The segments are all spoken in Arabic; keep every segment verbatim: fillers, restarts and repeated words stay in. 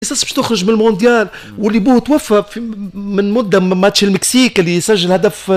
قصص باش تخرج من المونديال، واللي بوه توفى من مده ماتش المكسيك اللي سجل هدف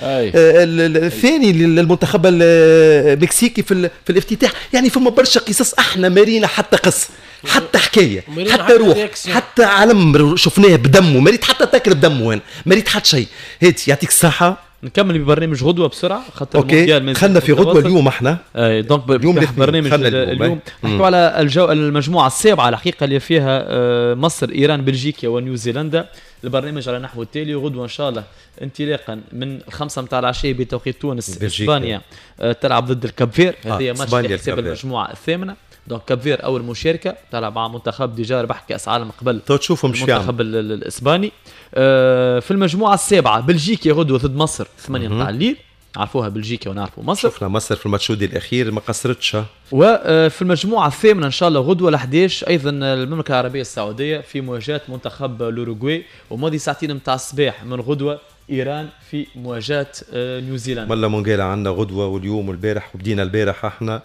الثاني للمنتخب المكسيكي في في الافتتاح. يعني فما برشا قصص احنا مارينا، حتى قصه حتى حكايه حتى روح حتى علم شفناه بدمه، مريت حتى تاكل بدمه، هنا مريت حتى شيء. هيك يعطيك الصحه. نكمل ببرنامج غدوه بسرعه خاطر المونديال خلنا في غدوه اليوم احنا اي دونك اليوم برنامج اليوم نحكوا على الجو المجموعه السابعه الحقيقه اللي فيها مصر ايران بلجيكا ونيوزيلندا. البرنامج على نحو التالي: غدوه ان شاء الله انطلاقا من الخمسة متاع العشيه بتوقيت تونس اسبانيا تلعب ضد الكابفير. هذه آه ماتش حساب المجموعه الثامنه. دونك كابفير اول مشاركه تلعب مع منتخب ديجا ربح كاس عالم قبل المنتخب الاسباني. آه في المجموعه السابعه بلجيكا غدوه ضد مصر ثمانية متاع الليل، عرفوها بلجيكا ونعرفوا مصر. شفنا مصر في الماتشودي الاخير ما قصرتش. وفي المجموعه الثامنه ان شاء الله غدوه الحداش ايضا المملكه العربيه السعوديه في مواجهه منتخب الاوروغواي، وماضي ساعتين متاع الصباح من غدوه ايران في مواجهه نيوزيلندا. والله مونجيلا عندنا غدوه واليوم والبارح، وبدينا البارح احنا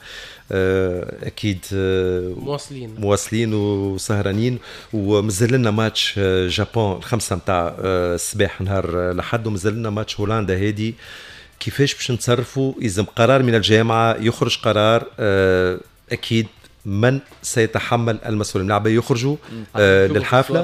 اكيد مواصلين مواصلين وسهرانين، ومازال لنا ماتش جابون الخمسه متاع الصباح نهار لحد، ومازال لنا ماتش هولندا. هادي كيفاش باش نتصرفوا؟ يلزم قرار من الجامعه، يخرج قرار اكيد من سيتحمل المسؤوليه. الملاعبيه يخرجوا آه للحافله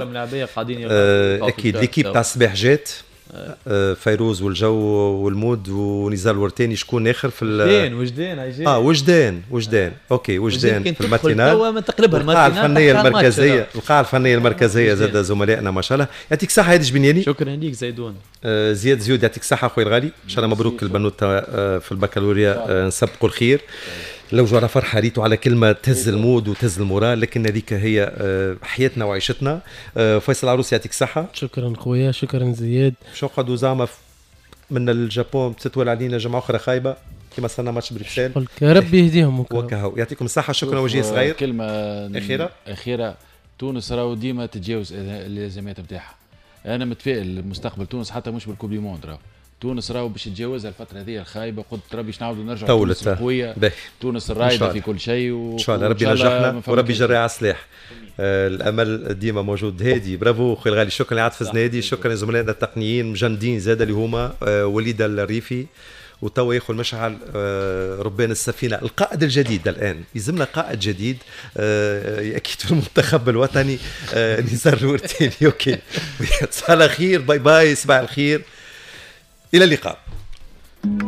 آه اكيد. ليكيب تاع الصباح جات آه فيروز والجو والمود ونزال ورتاني. شكون اخر في وجدان وجدان هيجي اه وجدان وجدان اوكي وجدان في الماتينال. القاعه الفنيه المركزيه القاعه الفنيه المركزيه زاد زملائنا ما شاء الله. يعطيك الصحه هادي جبنياني. شكرا ليك زيدون. آه زياد زيود يعطيك الصحه اخوي الغالي. ان شاء الله مبروك البنوته آه في البكالوريا. آه نسبقوا الخير. لو جو على فرحة ريتوا على كلمة تهز المود وتهز المورال، لكن هذيك هي حياتنا وعيشتنا. فيصل عروس يعطيك صحة. شكرا خويا. شكرا زياد. شو قدوا زعما من الجابون تتولى علينا جمعة أخرى خايبة كما صرنا ماتش بريكسل. ربي يهديهم وكهو. يعطيكم الصحة. شكرا وجيه صغير. كلمة أخيرة أخيرة تونس راهو ديما تتجاوز الالتزامات نتاعها. أنا متفائل مستقبل تونس حتى مش بالكوب دي موند. راهو تونس راهو باش تتجاوز الفتره هذه الخايبه. قلت ربي باش نعاودوا نرجع تونس قويه. تونس الرايده في كل شيء ان شاء الله. ربي ينجحنا وربي يجري على السلاح. آه الامل ديما موجود. هادي برافو اخوي الغالي. شكرا لعاطف الزنادي. شكرا لزملائنا التقنيين مجندين زاد اللي هما آه وليد الريفي وتوا ياخذ مشعل آه ربان السفينه القائد الجديد. الان يلزمنا قائد جديد آه اكيد في المنتخب الوطني آه نزار ورتيني. اوكي صباح الخير. باي باي. صباح الخير. إلى اللقاء.